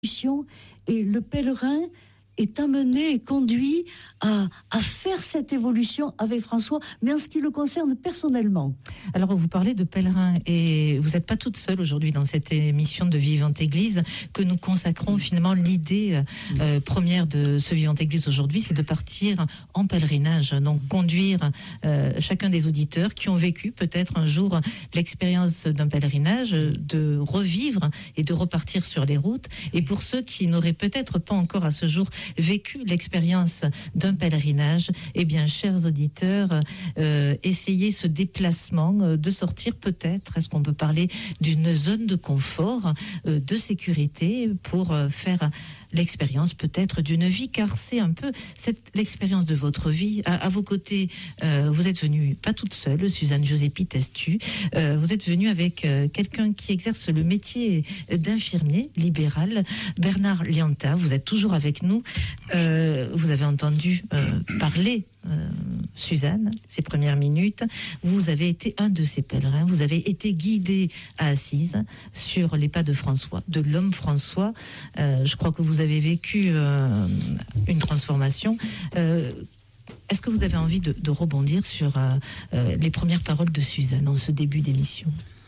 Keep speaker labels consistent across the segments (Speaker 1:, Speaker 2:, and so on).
Speaker 1: et le pèlerin est amené et conduit à faire cette évolution avec François, mais en ce qui le concerne personnellement.
Speaker 2: Alors, vous parlez de pèlerins et vous n'êtes pas toute seule aujourd'hui dans cette émission de Vivante Église que nous consacrons finalement. L'idée première de ce Vivante Église aujourd'hui, c'est de partir en pèlerinage, donc conduire chacun des auditeurs qui ont vécu peut-être un jour l'expérience d'un pèlerinage, de revivre et de repartir sur les routes. Et pour ceux qui n'auraient peut-être pas encore à ce jour vécu l'expérience d'un pèlerinage, eh bien, chers auditeurs, essayez ce déplacement, de sortir peut-être, est-ce qu'on peut parler d'une zone de confort, de sécurité pour faire l'expérience peut-être d'une vie, car c'est un peu l'expérience de votre vie. À vos côtés, vous êtes venue pas toute seule, Suzanne Giuseppi Testu, vous êtes venue avec quelqu'un qui exerce le métier d'infirmier libéral, Bernard Lianta. Vous êtes toujours avec nous. Vous avez entendu parler Suzanne, ses premières minutes. Vous avez été un de ces pèlerins, vous avez été guidé à Assise sur les pas de François, de l'homme François. Je crois que vous avez vécu une transformation. Est-ce que vous avez envie de rebondir sur les premières paroles de Suzanne en ce début d'émission?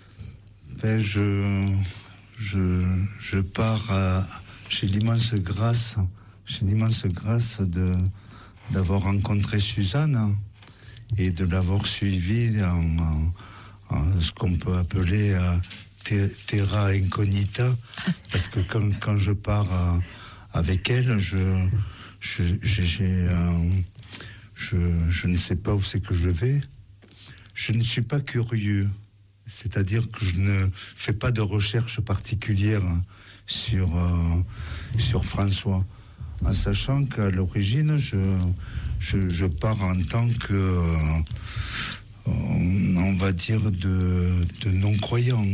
Speaker 3: Je pars j'ai l'immense grâce d'avoir rencontré Suzanne et de l'avoir suivie en ce qu'on peut appeler terra incognita, parce que quand je pars avec elle, je ne sais pas où c'est que je vais. Je ne suis pas curieux, c'est-à-dire que je ne fais pas de recherche particulière sur François, en sachant qu'à l'origine, je pars en tant que, on va dire, de non-croyant,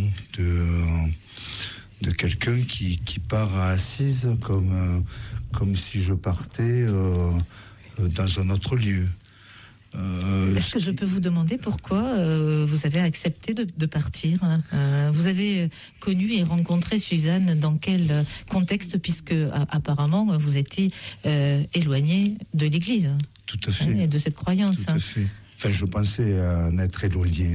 Speaker 3: de quelqu'un qui part à Assise comme si je partais dans un autre lieu.
Speaker 2: Est-ce que je peux vous demander pourquoi vous avez accepté de partir, vous avez connu et rencontré Suzanne dans quel contexte, puisque apparemment vous étiez éloigné de l'Église?
Speaker 3: Tout à fait.
Speaker 2: Et de cette croyance.
Speaker 3: Tout à fait. Enfin, je pensais en être éloigné.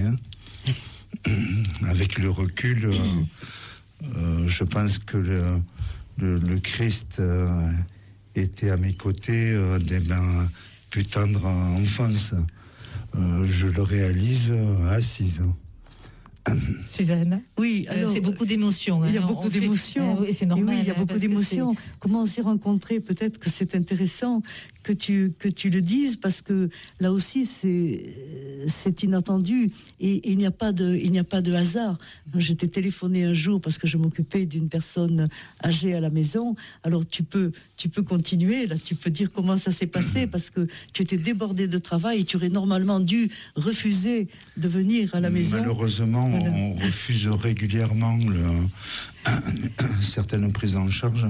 Speaker 3: Avec le recul, je pense que le Christ était à mes côtés dès ma plus tendre enfance. Je le réalise à Assise.
Speaker 2: Suzanne,
Speaker 1: oui, alors,
Speaker 2: c'est beaucoup d'émotions.
Speaker 1: Il y a beaucoup d'émotions.
Speaker 2: Oui, c'est normal.
Speaker 1: Oui, il y a beaucoup d'émotions. Comment on s'est rencontrés? Peut-être que c'est intéressant que tu le dises, parce que là aussi c'est inattendu et il n'y a pas de hasard. J'étais téléphoné un jour parce que je m'occupais d'une personne âgée à la maison. Alors tu peux continuer là, tu peux dire comment ça s'est passé, parce que tu étais débordé de travail et tu aurais normalement dû refuser de venir à la maison.
Speaker 3: Malheureusement, voilà. On refuse régulièrement certaines prises en charge.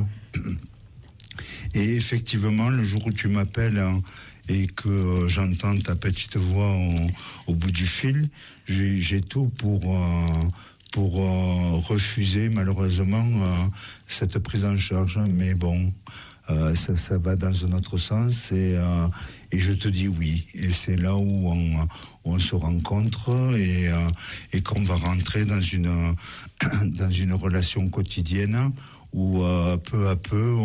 Speaker 3: Et effectivement, le jour où tu m'appelles et que j'entends ta petite voix au bout du fil, j'ai tout pour refuser malheureusement cette prise en charge. Mais bon, ça va dans un autre sens et je te dis oui. Et c'est là où on se rencontre et qu'on va rentrer dans une relation quotidienne où peu à peu,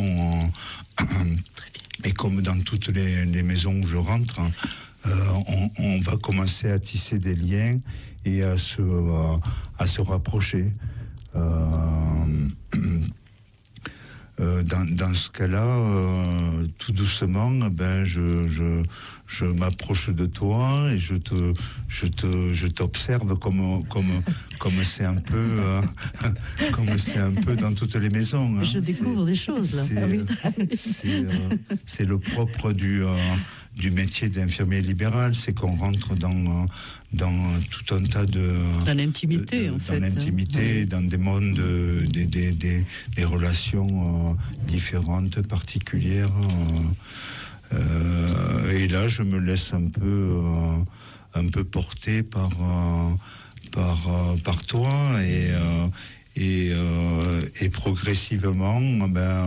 Speaker 3: et comme dans toutes les maisons où je rentre, on va commencer à tisser des liens et à se rapprocher. Dans ce cas-là, tout doucement, je m'approche de toi et je t'observe comme c'est un peu dans toutes les maisons. Hein.
Speaker 1: Je découvre des choses là.
Speaker 3: C'est le propre du métier d'infirmier libéral, c'est qu'on rentre dans tout un tas
Speaker 1: dans l'intimité, en fait.
Speaker 3: Dans l'intimité, dans des mondes, des relations différentes, particulières. Et là, je me laisse un peu porter par toi et progressivement, ben